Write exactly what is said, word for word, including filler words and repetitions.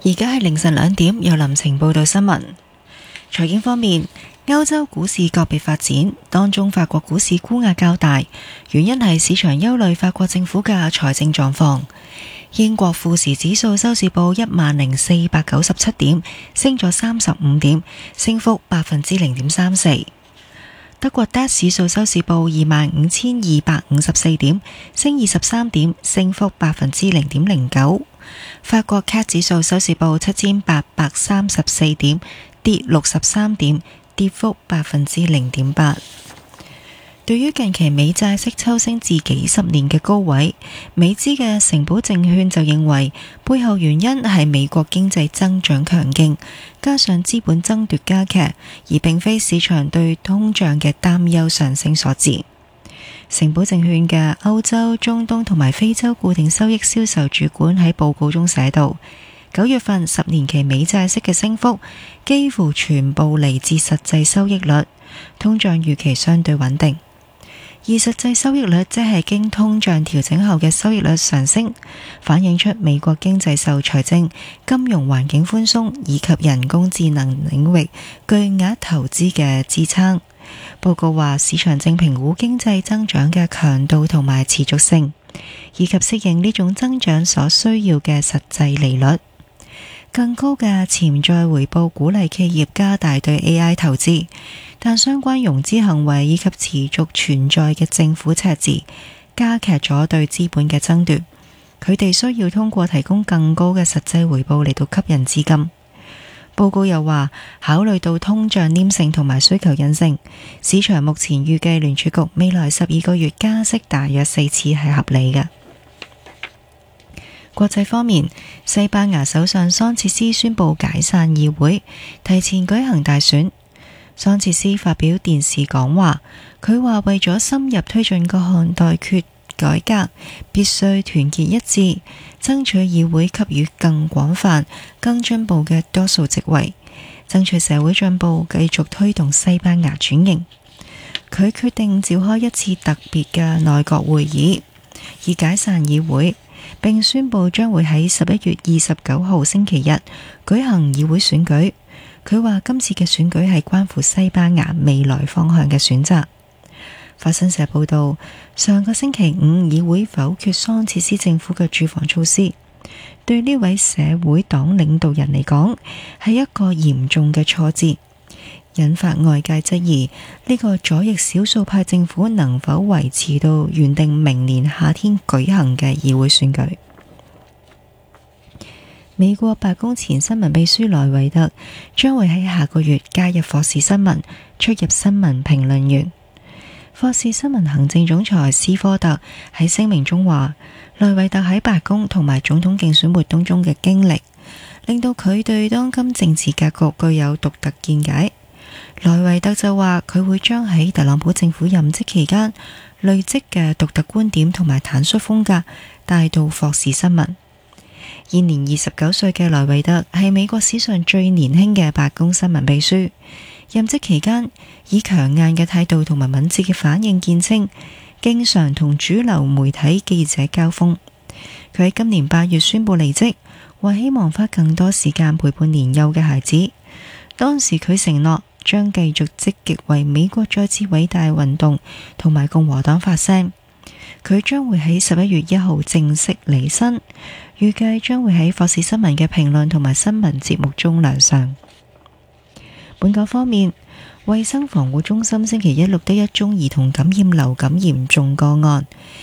而家係凌晨兩點，由林晴報道新聞。財經方面，歐洲股市個別發展，當中法國股市沽壓較大，原因係市場憂慮法國政府嘅財政狀況。英國富時指數收市報一萬零四百九十七點，升咗三十五點，升幅百分之零點三四。德國 D A X 指數收市報二萬五千二百五十四點，升二十三點，升幅百分之零點零九。法國 C A C 指數收市報七千八百三十四點，跌六十三點，跌幅百分之零點八。對於近期美債息抽升至幾十年嘅高位，美資嘅城堡證券就認為背後原因係美國經濟增長強勁，加上資本爭奪加劇，而並非市場對通脹嘅擔憂上升所致。城堡證券嘅歐洲、中東同埋非洲固定收益銷售主管喺報告中寫道，九月份十年期美債息嘅升幅幾乎全部嚟自實際收益率，通脹預期相對穩定。而實際收益率即係經通脹調整後嘅收益率上升，反映出美國經濟受財政、金融環境寬鬆以及人工智能領域巨額投資嘅支撐。報告話，市場正評估經濟增長嘅強度同埋持續性，以及適應呢種增長所需要嘅實際利率。更高嘅潛在回報鼓勵企業加大對 A I 投資，但相關融資行為以及持續存在嘅政府赤字加劇咗對資本嘅爭奪。佢哋需要通過提供更高嘅實際回報嚟到吸引資金。報告又話，考慮到通脹黏性同埋需求韌性，市場目前預計聯儲局未來十二個月加息大約四次係合理嘅。國際方面，西班牙首相桑切斯宣布解散議會，提前舉行大選。桑切斯發表電視講話，佢話為咗深入推進各項待決改革，必須團結一致，爭取議會給予更廣泛、更進步嘅多數席位，爭取社會進步，繼續推動西班牙轉型。佢決定召開一次特別嘅內閣會議，以解散議會，並宣布將會喺十一月二十九號星期日舉行議會選舉。佢話今次嘅選舉係關乎西班牙未來方向嘅選擇。法新社報道，上個星期五議會否決桑切斯政府嘅住房措施，對呢位社會黨領導人嚟講係一個嚴重嘅挫折，引發外界質疑呢個左翼少數派政府能否維持到原定明年夏天舉行嘅議會選舉。美國白宮前新聞秘書萊維特將會喺下個月加入霍士新聞，出入新聞評論員。霍士新聞行政總裁斯科特喺聲明中話，萊維特喺白宮同埋總統競選活動中嘅經歷，令到佢對當今政治格局具有獨特見解。萊維特就話，佢會將喺特朗普政府任職期間累積嘅獨特觀點同埋坦率風格帶到霍士新聞。現年二十九歲嘅萊維特係美國史上最年輕嘅白宮新聞秘書，任職期間以強硬嘅態度同埋敏捷嘅反應見稱，經常同主流媒體記者交鋒。佢喺今年八月宣布離職，話希望花更多時間陪伴年幼嘅孩子。當時佢承諾將繼續積極為美國再次偉大運動同埋共和黨發聲。佢將會喺十一月一號正式離任，預計將會喺霍士新聞嘅評論同埋新聞節目中亮相。本港方面，衛生防護中心星期一錄得一宗兒童感染流感嚴重個案，